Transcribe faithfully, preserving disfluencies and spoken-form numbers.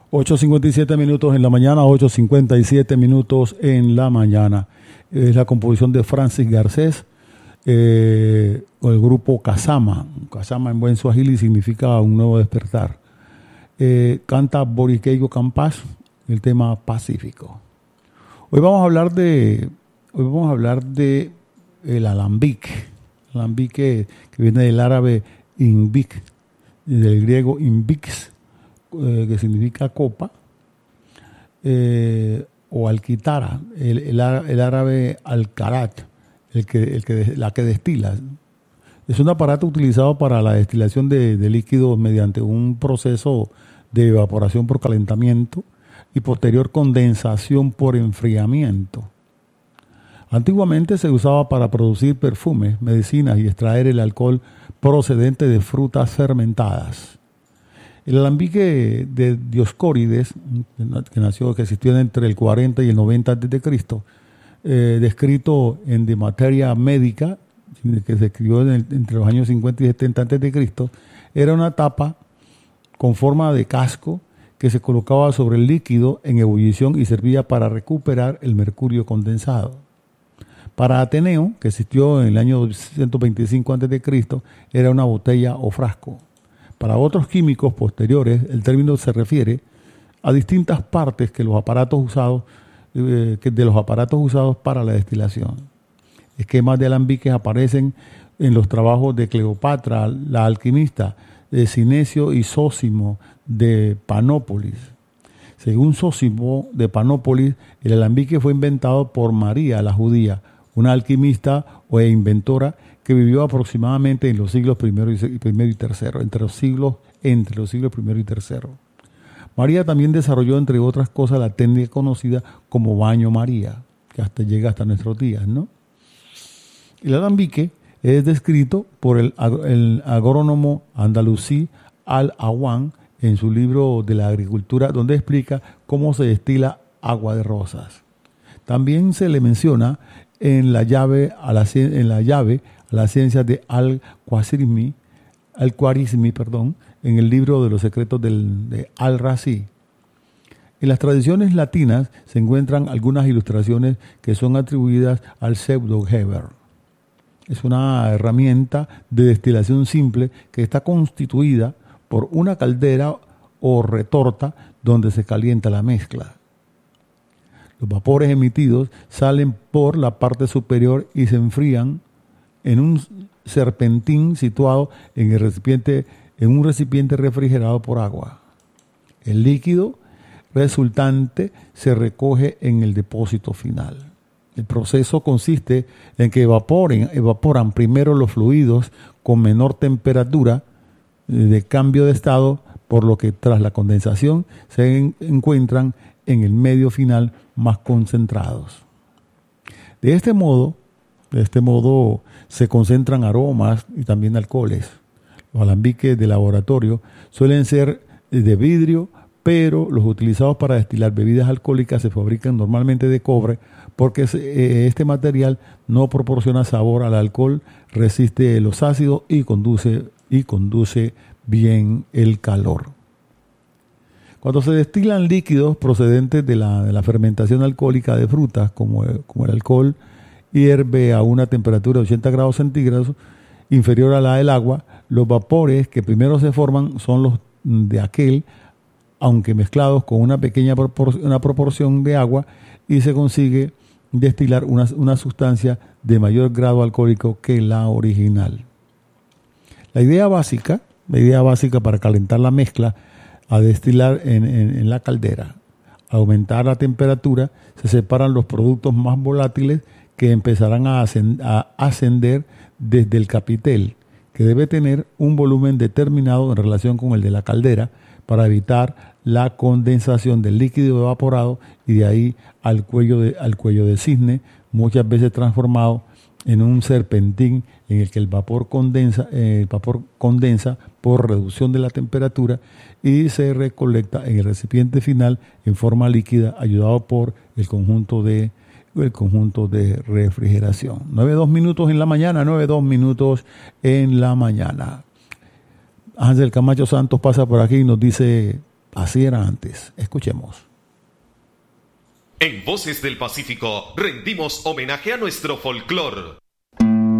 ocho cincuenta y siete minutos en la mañana, ocho cincuenta y siete minutos en la mañana. Es la composición de Francis Garcés, eh, con el grupo Kazama. Kazama en buen suajili significa un nuevo despertar. Eh, canta Boriqueyo Campas, el tema Pacífico. Hoy vamos a hablar de, hoy vamos a hablar de el alambique. Alambique que viene del árabe inbic, del griego imbix, eh, que significa copa, eh, o alquitara, el, el, el árabe alcarat, el que, el que, la que destila. Es un aparato utilizado para la destilación de, de líquidos mediante un proceso de evaporación por calentamiento y posterior condensación por enfriamiento. Antiguamente se usaba para producir perfumes, medicinas y extraer el alcohol procedente de frutas fermentadas. El alambique de Dioscórides, que nació, que existió entre el cuarenta y el noventa antes de Cristo, eh, descrito en De Materia Medica, que se escribió en el, entre los años cincuenta y setenta antes de Cristo, era una tapa con forma de casco que se colocaba sobre el líquido en ebullición y servía para recuperar el mercurio condensado. Para Ateneo, que existió en el año ciento veinticinco antes de Cristo, era una botella o frasco. Para otros químicos posteriores, el término se refiere a distintas partes que los aparatos usados, eh, que de los aparatos usados para la destilación. Esquemas de alambiques aparecen en los trabajos de Cleopatra, la alquimista, de Cinesio y Sósimo de Panópolis. Según Sósimo de Panópolis, el alambique fue inventado por María, la judía, una alquimista o inventora que vivió aproximadamente en los siglos primero y, primero y tercero, entre los siglos, entre los siglos primero y tercero. María también desarrolló, entre otras cosas, la técnica conocida como baño María, que hasta llega hasta nuestros días, ¿no? El alambique es descrito por el, el agrónomo andalusí Al-Awan en su libro de la agricultura, donde explica cómo se destila agua de rosas. También se le menciona en la llave a la, en la llave a la ciencia de Al-Khwarizmi, Al-Khwarizmi, perdón, en el libro de los secretos del, de Al-Razi. En las tradiciones latinas se encuentran algunas ilustraciones que son atribuidas al pseudo-Geber. Es una herramienta de destilación simple que está constituida por una caldera o retorta donde se calienta la mezcla. Los vapores emitidos salen por la parte superior y se enfrían en un serpentín situado en el recipiente, en un recipiente refrigerado por agua. El líquido resultante se recoge en el depósito final. El proceso consiste en que evaporen, evaporan primero los fluidos con menor temperatura de cambio de estado, por lo que tras la condensación se en, encuentran en el medio final más concentrados. De este modo, de este modo se concentran aromas y también alcoholes. Los alambiques de laboratorio suelen ser de vidrio, pero los utilizados para destilar bebidas alcohólicas se fabrican normalmente de cobre, porque este material no proporciona sabor al alcohol, resiste los ácidos y conduce, y conduce bien el calor. Cuando se destilan líquidos procedentes de la, de la fermentación alcohólica de frutas, como, como el alcohol, hierve a una temperatura de ochenta grados centígrados, inferior a la del agua, los vapores que primero se forman son los de aquel, aunque mezclados con una pequeña propor- una proporción de agua, y se consigue destilar una, una sustancia de mayor grado alcohólico que la original. La idea básica, la idea básica para calentar la mezcla a destilar en, en, en la caldera. Al aumentar la temperatura, se separan los productos más volátiles que empezarán a, ascend- a ascender desde el capitel, que debe tener un volumen determinado en relación con el de la caldera para evitar la condensación del líquido evaporado, y de ahí al cuello de, al cuello de cisne, muchas veces transformado en un serpentín en el que el vapor condensa, eh, el vapor condensa por reducción de la temperatura y se recolecta en el recipiente final en forma líquida, ayudado por el conjunto de el conjunto de refrigeración. nueve dos minutos en la mañana, nueve dos minutos en la mañana. Ángel Camacho Santos pasa por aquí y nos dice así era antes. Escuchemos. En Voces del Pacífico rendimos homenaje a nuestro folclor.